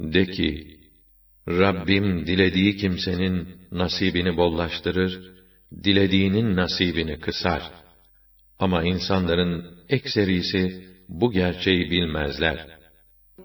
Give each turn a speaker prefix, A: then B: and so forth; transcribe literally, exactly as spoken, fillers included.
A: De ki, Rabbim dilediği kimsenin nasibini bollaştırır, dilediğinin nasibini kısar. Ama insanların ekserisi bu gerçeği bilmezler.